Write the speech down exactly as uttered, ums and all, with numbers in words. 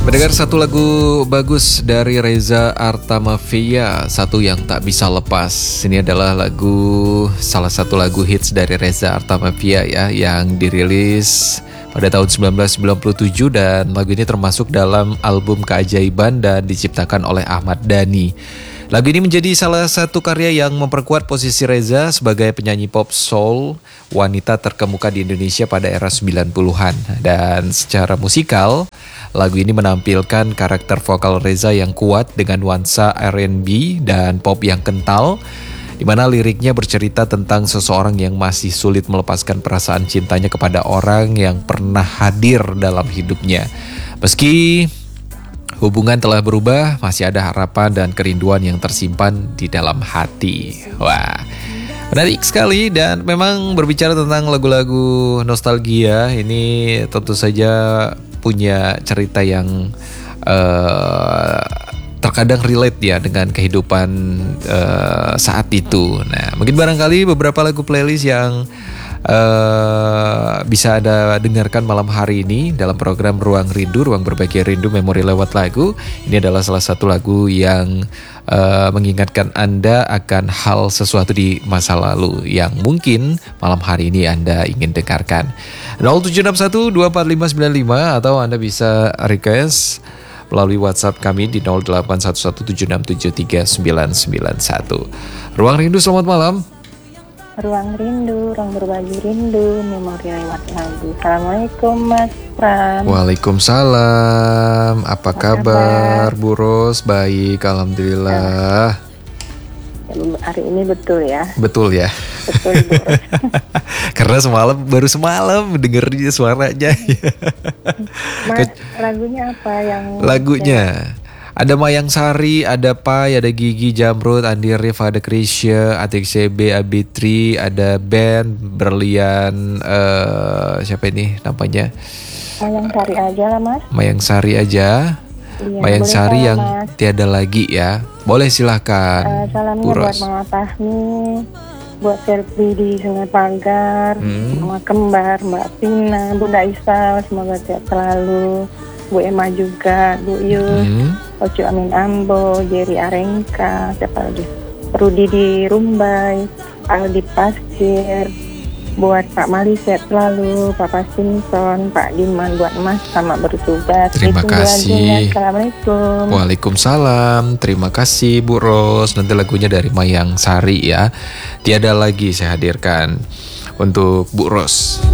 Mendengar satu lagu bagus dari Reza Artamevia, satu yang tak bisa lepas. Ini adalah lagu, salah satu lagu hits dari Reza Artamevia ya, yang dirilis pada tahun sembilan belas sembilan puluh tujuh, dan lagu ini termasuk dalam album Keajaiban dan diciptakan oleh Ahmad Dhani. Lagu ini menjadi salah satu karya yang memperkuat posisi Reza sebagai penyanyi pop soul wanita terkemuka di Indonesia pada era sembilan puluhan. Dan secara musikal, lagu ini menampilkan karakter vokal Reza yang kuat dengan nuansa R and B dan pop yang kental, di mana liriknya bercerita tentang seseorang yang masih sulit melepaskan perasaan cintanya kepada orang yang pernah hadir dalam hidupnya. Meski hubungan telah berubah, masih ada harapan dan kerinduan yang tersimpan di dalam hati. Wah, menarik sekali. Dan memang berbicara tentang lagu-lagu nostalgia, ini tentu saja punya cerita yang uh, terkadang relate ya dengan kehidupan uh, saat itu. Nah, mungkin barangkali beberapa lagu playlist yang Uh, bisa Anda dengarkan malam hari ini dalam program Ruang Rindu, Ruang Berbagi Rindu Memori Lewat Lagu. Ini adalah salah satu lagu yang uh, mengingatkan Anda akan hal sesuatu di masa lalu yang mungkin malam hari ini Anda ingin dengarkan. nol tujuh enam satu dua empat lima sembilan lima, atau Anda bisa request melalui WhatsApp kami di nol delapan satu satu tujuh enam tujuh tiga sembilan sembilan satu. Ruang Rindu, selamat malam. Ruang Rindu, Ruang Berbagi Rindu, Memori Lewat Lagu. Assalamualaikum Mas Pram. Waalaikumsalam. Apa, Apa kabar, kabar Bu Ros? Baik, alhamdulillah. Ya, hari ini betul ya. Betul ya. Betul Bu Ros. Karena semalam, baru semalam denger suaranya. Mas, lagunya apa yang? Lagunya ada Mayang Sari, ada Pai, ada Gigi Jamrud, Andi Rif, ada Krisya, Atik C B, Abitri, ada band Berlian, uh, siapa ini namanya? Mayang Sari aja lah Mas. Mayang Sari aja. Iya, Mayang Sari yang Mas. Tiada lagi ya. Boleh silahkan. Uh, salamnya buat Mama Fahmi, buat Serpi di Sungai Pagar, hmm. Mama Kembar, Mbak Pina, Bunda Isa, semoga sehat selalu. Bu Emma juga, Bu Yus, hmm. Ocu Amin Ambo, Jerry Arengka, siapa lagi? Rudi di Rumbai, Aldi Pasir, buat Pak Mali sehat selalu, Papa Simpson, Pak Diman, buat Mas sama bertugas. Terima Itu kasih. Assalamualaikum. Waalaikumsalam. Terima kasih Bu Ros. Nanti lagunya dari Mayang Sari ya. Tiada lagi saya hadirkan untuk Bu Ros.